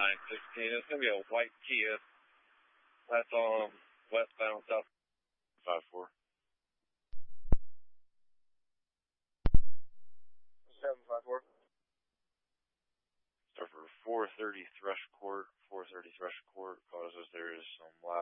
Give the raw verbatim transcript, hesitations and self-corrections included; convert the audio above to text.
nine sixteen. It's going to be a white Kia. That's on westbound south five four. seven five four. Start for four thirty Thrush Court. four thirty Thrush Court causes there is some loud